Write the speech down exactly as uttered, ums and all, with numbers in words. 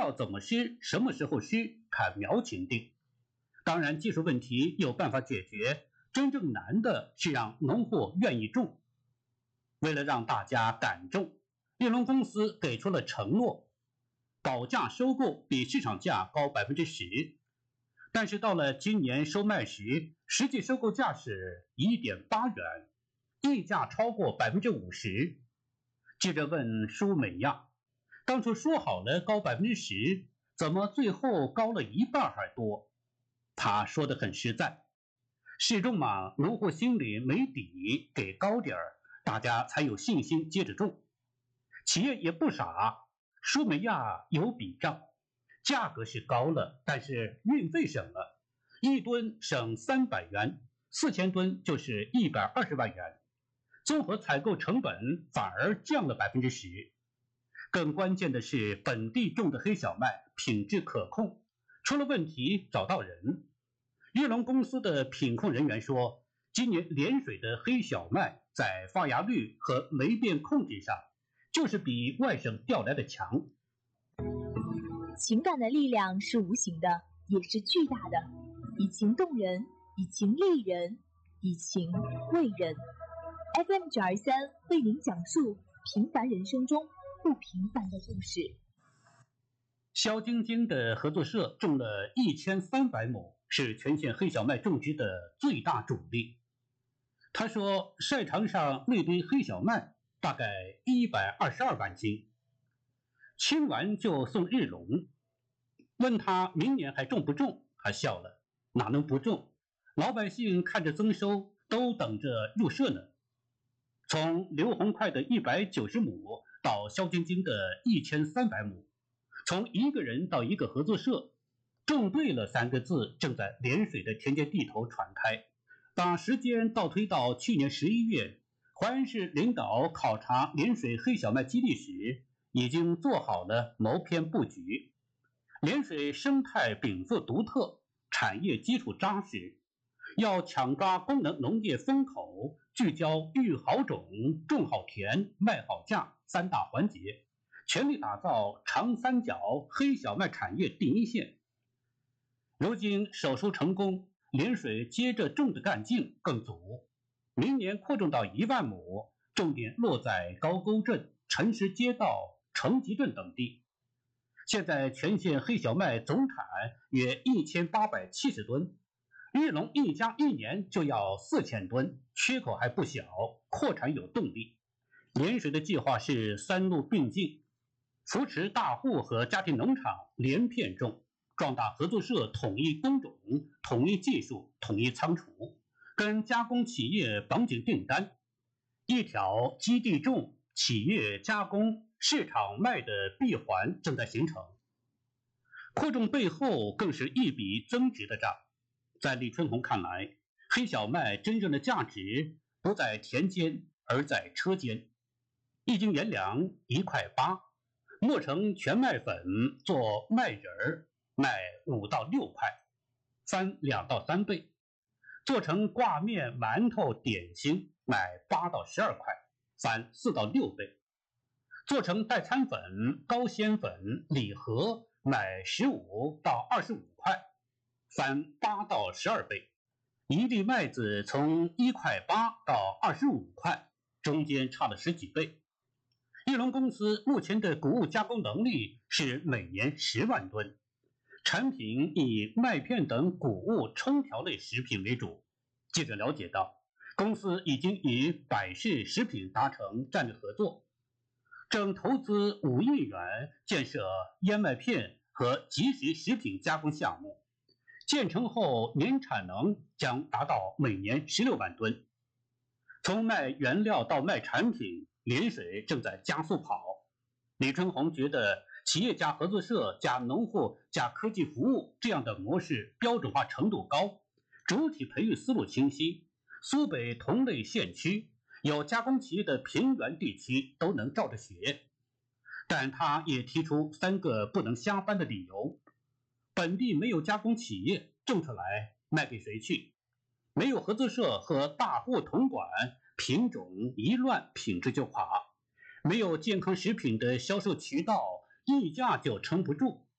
料怎么施、什么时候施，看苗情定。当然，技术问题有办法解决，真正难的是让农户愿意种。为了让大家敢种，玉龙公司给出了承诺，保价收购比市场价高 百分之十， 但是到了今年收卖时，实际收购价是 一点八元，溢价超过 百分之五十。 记者问舒美亚，当初说好了高 百分之十， 怎么最后高了一半还多？他说得很实在，试种嘛，农户心里没底，给高点儿，大家才有信心接着种。企业也不傻，舒美亚有笔账，价格是高了，但是运费省了，一吨省三百元，四千吨就是一百二十万元，综合采购成本反而降了 百分之十。 更关键的是，本地种的黑小麦品质可控，出了问题找到人。玉龙公司的品控人员说，今年涟水的黑小麦在发芽率和霉变控制上就是比外省调来的强。 情感的力量是无形的，也是巨大的，以情动人，以情立人，以情慰人。 F M 九二三为您讲述平凡人生中不平凡的故事。 肖晶晶的合作社种了一千三百亩，是全县黑小麦种植的最大主力。他说，晒场上那堆黑小麦大概一百二十二万斤，清完就送日隆。问他明年还种不种，他笑了，哪能不种？老百姓看着增收，都等着入社呢。从刘洪快的一百九十亩到肖晶晶的一千三百亩，从一个人到一个合作社，种对了三个字正在涟水的田间地头传开。把时间倒推到去年十一月，淮安市领导考察涟水黑小麦基地时，已经做好了谋篇布局。涟水生态禀赋独特，产业基础扎实，要抢抓功能农业风口，聚焦育好种、种好田、卖好价三大环节，全力打造长三角黑小麦产业第一线。如今手术成功，涟水接着种的干劲更足，明年扩种到一万亩，重点落在高沟镇、陈石街道、城集镇等地。现在全县黑小麦总产约一千八百七十吨，玉龙一家一年就要四千吨，缺口还不小，扩产有动力。涟水的计划是三路并进，扶持大户和家庭农场连片种，壮大合作社统一工种、统一技术、统一仓储，跟加工企业绑紧订单，一条基地种、企业加工、市场卖的闭环正在形成。扩种背后更是一笔增值的账。在李春红看来，黑小麦真正的价值不在田间，而在车间。一斤原粮一块八，磨成全麦粉做麦仁儿，卖五到六块，翻两到三倍；做成挂面、馒头、点心，卖八到十二块，翻四到六倍；做成代餐粉、高纤粉、礼盒，卖十五到二十五块，翻八到十二倍。一粒麦子从一块八到二十五块，中间差了十几倍。玉龙公司目前的谷物加工能力是每年十万吨，产品以麦片等谷物冲调类食品为主。记者了解到，公司已经与百世食品达成战略合作，正投资五亿元建设燕麦片和即食食品加工项目，建成后年产能将达到每年十六万吨。从卖原料到卖产品，涟水正在加速跑。李春红觉得，企业加合作社加农户加科技服务这样的模式标准化程度高，主体培育思路清晰，苏北同类县区有加工企业的平原地区都能照着学。但他也提出三个不能瞎搬的理由：本地没有加工企业，种出来卖给谁去？没有合作社和大户统管，品种一乱，品质就垮；没有健康食品的销售渠道，溢价就撑不住；